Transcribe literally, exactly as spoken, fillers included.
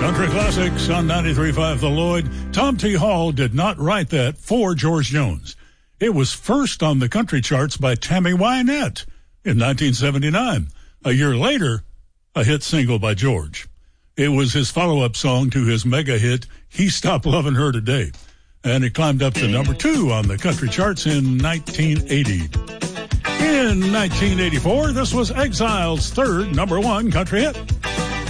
Country Classics on ninety-three point five The Lloyd. Tom T. Hall did not write that for George Jones. It was first on the country charts by Tammy Wynette in nineteen seventy-nine. A year later, a hit single by George. It was his follow-up song to his mega hit, He Stopped Loving Her Today. And it climbed up to number two on the country charts in nineteen eighty. In nineteen eighty-four, this was Exile's third number one country hit.